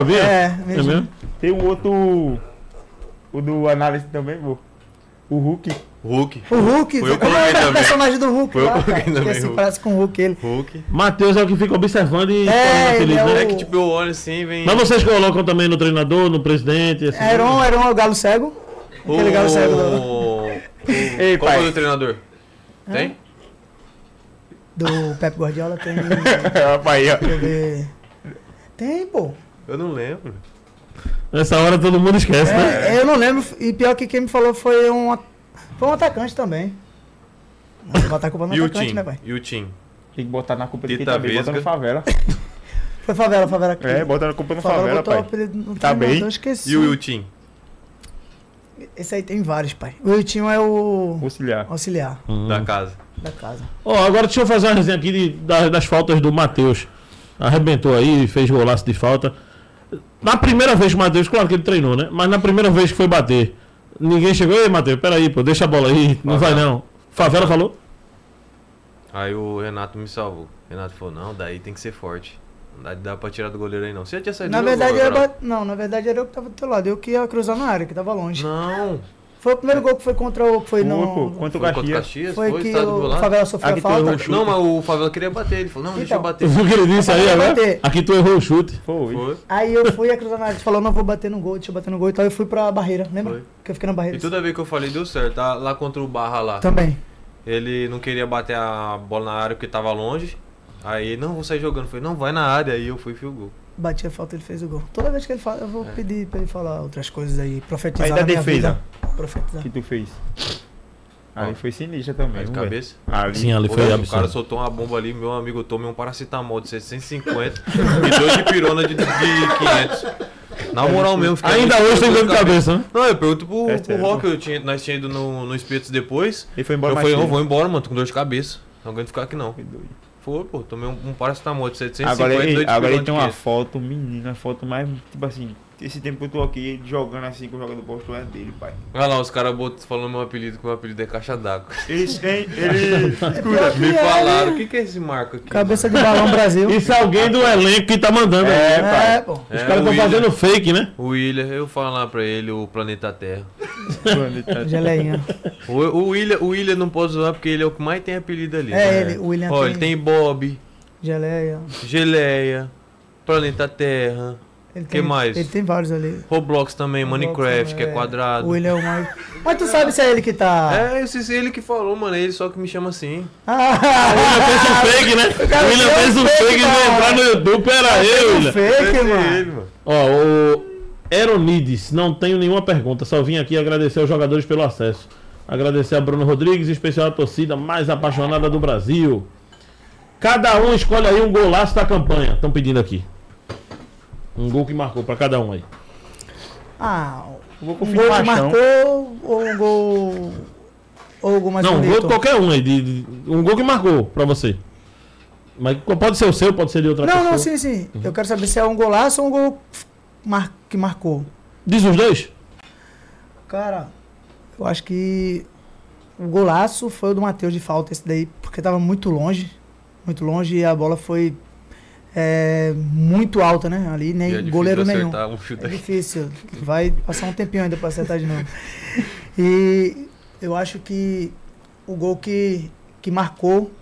É mesmo? Tem um outro. O do análise também, pô. O Hulk. O Hulk. Foi eu Como é o personagem do Hulk foi lá, eu cara. também, Esqueci, parece com o Hulk ele. Hulk. Matheus é o que fica observando e ele é o... É que tipo, eu olho assim, vem... Mas vocês colocam também no treinador, no presidente? Assim, Heron é o galo cego. Aquele galo cego do... Ei, Qual pai. foi o treinador? Tem? Do Pep Guardiola tem... Pai, ó. Deixa eu ver... Tem, pô. Eu não lembro. Nessa hora todo mundo esquece, né? Eu não lembro. E pior que quem me falou foi um atacante também. Não botar a culpa no E o atacante, Tim? né, pai? E o Tim? Tem que botar na culpa de quem Tita tá bem, bota Vesga. no favela. Foi favela aqui. É, bota na culpa no favela, botou o pai. apelido no Tá treinador, bem. Eu esqueci. E o Tim? Esse aí tem vários, pai. O Wiltinho é o Auxiliar. auxiliar Da casa. da casa. Ó, agora deixa eu fazer uma resenha aqui das faltas do Matheus. Arrebentou aí, fez golaço de falta. Na primeira vez que o Matheus, claro que ele treinou, né? Mas na primeira vez que foi bater, ninguém chegou. Ei, Matheus, peraí, pô, deixa a bola aí. Não vai não. Favela falou? Aí o Renato me salvou. O Renato falou, não, daí tem que ser forte. Não dá pra tirar do goleiro aí não. Você já tinha saído Na do verdade, gol, Renato? na verdade era eu que tava do teu lado. Eu que ia cruzar na área, que tava longe. Não. Foi o primeiro gol que foi contra o... Que foi Pô, no... quanto Foi contra o Caxias. Caxias? Foi que Tá do meu o lado? Favela sofreu Aqui a tu falta. errou o chute. Não, mas o Favela queria bater. Ele falou, não, deixa eu Então. bater. Tu viu o que ele disse aí Vai agora? bater. Aqui tu errou o chute. Foi. Foi. Aí eu fui a cruzar na área. Ele falou, não, vou bater no gol, deixa eu bater no gol. Então eu fui pra barreira, lembra? Foi. Que eu fiquei na barreira. E toda vez que eu falei, deu certo. Tá? Lá contra o Barra lá. Também. Ele não queria bater a bola na área porque tava longe. Aí, não, vou sair jogando. Eu falei, não, vai na área. Aí eu fui e fiz o gol. Bati a falta, ele fez o gol. Toda vez que ele fala, eu vou pedir pra ele falar outras coisas aí, profetizar Aí da na minha defesa. vida. Profetizar. Que tu fez? Ali Ó. foi sinistra também. Aí de vamos ver. cabeça. Ali. Sim, ali Pô, foi o cara absurdo. soltou uma bomba ali, meu amigo tomei um paracetamol de 650 e 2 de pirona de 500. Na moral mesmo, fiquei Ainda muito hoje tem dor de cabeça, né? Não, eu pergunto pro É sério, Rock, nós tínhamos ido no Espetos depois. Ele foi embora Eu mais falei, não, cedo. vou embora, mano, tô com dor de cabeça. Não aguento ficar aqui não. Que doido. Foi, pô, tomei um paracetamol de 750 Agora e 2 de ele pirona de tem uma 500. foto, menina, a foto mais, tipo assim, esse tempo que eu tô aqui, ele jogando assim com o jogador posto é dele, pai. Olha lá, os caras falando meu apelido, que meu apelido é Caixa d'Água. Ele, Pior que Me é, falaram, o né? que é esse marco aqui? Cabeça de balão Brasil. Isso é alguém do elenco que tá mandando aí. É, pô. É, Os caras o estão William. fazendo fake, né? O William, eu falo lá pra ele, o Planeta Terra. Geleinha. O William não pode zoar porque ele é o que mais tem apelido ali. É, ele, o William Ó, ele tem Bob, Geleia. Geleia, Planeta Terra, Ele Que tem, mais? Ele tem vários ali. Roblox também, Roblox Minecraft, também, que é quadrado. O William é o mais... Mas tu sabe se é ele que tá... É, esse ele que falou, mano, é ele só que me chama assim. Ah, O William fez um fake, né? cara O William fez fez um um fake, fake de cara. entrar no YouTube. Pera eu, William. fake, Esse é mano. ele, mano. Ó, o Eronides, não tenho nenhuma pergunta, só vim aqui agradecer aos jogadores pelo acesso. Agradecer a Bruno Rodrigues, em especial a torcida mais apaixonada do Brasil. Cada um escolhe aí um golaço da campanha. Estão pedindo aqui. Um gol que marcou pra cada um aí. Ah, Vou um com gol que Machão. marcou ou um gol... Ou um gol mais Não, um bonito? gol de qualquer um aí. Um gol que marcou pra você. Mas pode ser o seu, pode ser de outra pessoa. Não, sim. Eu quero saber se é um golaço ou um gol que marcou. Diz os dois? Cara, eu acho que o golaço foi o do Matheus de falta, esse daí, porque tava muito longe e a bola foi muito alta, né? Ali E nem é difícil goleiro nenhum. acertar um chute É aqui. difícil, vai passar um tempinho ainda pra acertar de novo. E eu acho que o gol que marcou,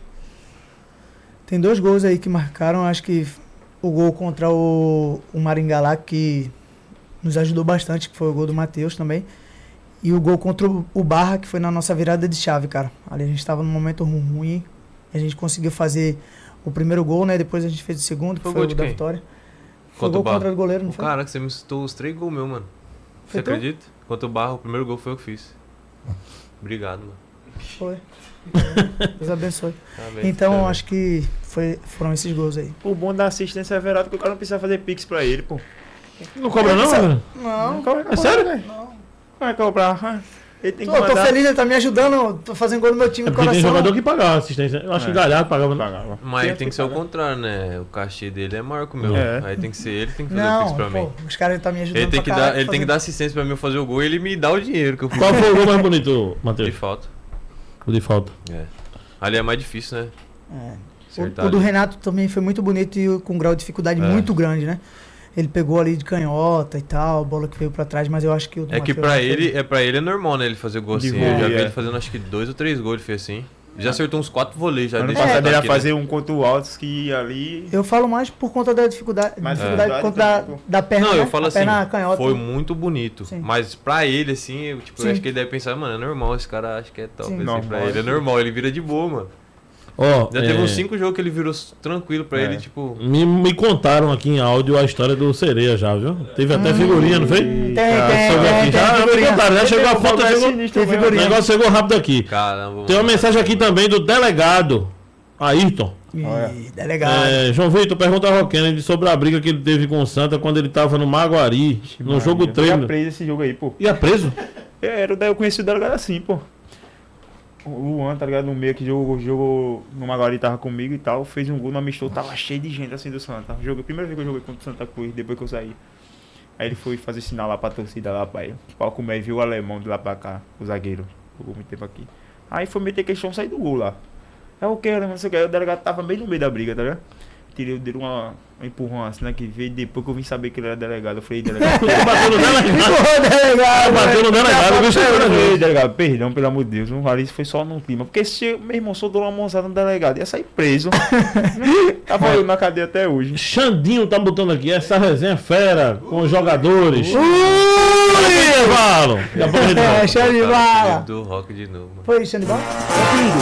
tem 2 gols aí que marcaram, acho que o gol contra o Maringá lá, que nos ajudou bastante, que foi o gol do Matheus também. E o gol contra o Barra, que foi na nossa virada de chave, cara. Ali a gente estava num momento ruim. A gente conseguiu fazer o primeiro gol, né? Depois a gente fez o segundo, que Foi foi gol o de da quem? vitória. Foi o Contra o gol Barra. contra o goleiro, não foi? Caraca, você me citou os 3 gols meus, mano. Você Foi tu? acredita? Contra o Barra, o primeiro gol foi eu que fiz. Obrigado, mano. Foi. Deus abençoe. Parabéns, Então, parabéns. acho que foram esses gols aí. O bom da assistência é verado que o cara não precisa fazer pix pra ele, pô. Não cobra não, velho? Não, É sério? não. Vai cobrar. Ele tem que Tô mandar. feliz, ele tá me ajudando, tô fazendo gol no meu time É de porque tem coração. jogador que pagava assistência. Eu acho que Galhardo pagava, né? Pagava. Mas tem que ser o contrário, né? O cachê dele é maior que o meu. É. Aí tem que ser ele, tem que fazer o Não, pix pra pô, mim. os caras tá me ajudando Ele tem que pra dar, caralho ele tem que fazer- dar assistência pra mim fazer o gol e ele me dá o dinheiro que eu fiz. Qual foi o gol mais bonito, De Matheus? falta. O de falta. É. Ali é mais difícil, né? É. Acertar O do ali. Renato também foi muito bonito e com um grau de dificuldade É. muito grande, né? ele pegou ali de canhota e tal, bola que veio pra trás, mas eu acho que o do É que Matheus pra ele é normal, né? Ele fazer gol assim. De Eu já gol, vi é. ele fazendo acho que 2 ou 3 gols, ele fez assim. Já acertou uns 4 voleios já. Ano desde passado que ele tá ia aqui, né? fazer um contra o Altos que ali. Eu falo mais por conta da dificuldade, Mas dificuldade por conta também, pô. da perna, Não, né? eu falo A assim, perna canhota. foi muito bonito. Sim. Mas pra ele, assim, eu Sim. acho que ele deve pensar, mano, é normal, esse cara acha que é top. Sim. Assim, Normal, pra ele é assim. normal, ele vira de boa, mano. Ó, Já teve uns 5 jogos que ele virou tranquilo pra É. ele, tipo. me contaram aqui em áudio a história do Sereia já, viu? Teve até figurinha, não foi? Tem, Sobre aqui. Já me figurinha. contaram, já chegou a foto, chegou, Tem o figurinha. negócio chegou rápido aqui. Caramba. Tem uma mano. mensagem aqui também do delegado, Ayrton. Ih, delegado. João Vitor, pergunta ao Kennedy sobre a briga que ele teve com o Santa quando ele tava no Maguari, no jogo Ia treino. preso esse jogo aí, pô. Ia preso? Eu conheci o delegado assim, pô. O Luan, tá ligado? No meio que jogou no Maguari, tava comigo e tal. Fez um gol no amistoso, tava cheio de gente assim do Santa. Primeira vez que eu joguei contra o Santa Cruz, depois que eu saí. Aí ele foi fazer sinal lá pra torcida lá, pai. O palco meio viu o alemão de lá pra cá, o zagueiro. Jogou muito tempo aqui. Aí foi meter questão, sair do gol lá. É o que, não sei o que. Aí o delegado tava bem no meio da briga, tá ligado? Tirei o dele um empurrão assim, né? Que veio depois que eu vim saber que ele era delegado. Eu falei, delegado. Ele bateu no delegado. Ô, delegado. Bateu no delegado, o bicho é Eu falei, corajoso. delegado, perdão, pelo amor de Deus, não vale, isso foi só num clima. Porque se meu irmão só deu uma mãozada no delegado, ia sair preso. Tava eu na cadeia até hoje. Xandinho tá botando aqui essa resenha fera com os jogadores. Fala, Valo. É, show de bola. Do rock de novo, mano. Foi, Xandibal?